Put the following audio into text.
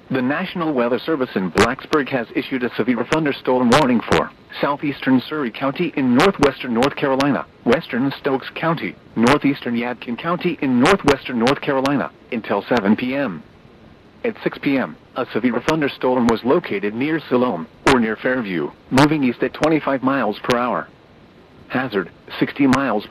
The National Weather Service in Blacksburg has issued a severe thunderstorm warning for southeastern Surry County in northwestern North Carolina, western Stokes County, northeastern Yadkin County in northwestern North Carolina, until 7 p.m. At 6 p.m., a severe thunderstorm was located near Siloam, or near Fairview, moving east at 25 miles per hour. Hazard, 60 miles